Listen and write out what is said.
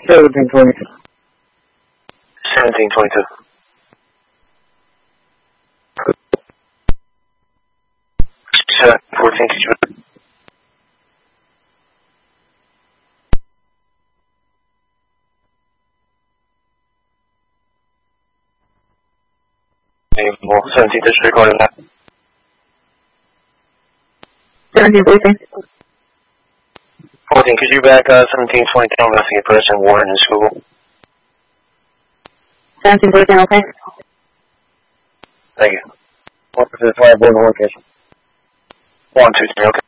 1722. 1722. 14, could you... Well, 17 district, what is that? 1714. 14, could you back 1722, I'm going to see a person Warren in school. 1714, okay. Thank you. 1% fire board location. 123, okay.